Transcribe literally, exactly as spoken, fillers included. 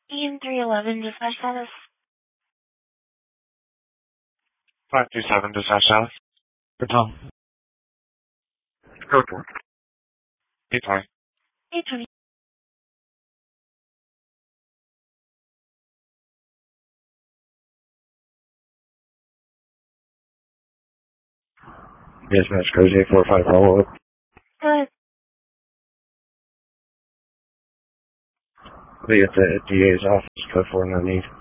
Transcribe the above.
E M three eleven, dispatch status. five two seven, dispatch status. For Tom. Code four. eight twenty. eight twenty. Dispatch code eight four five, follow up. Go ahead. Be at the D A's office, code four, no need.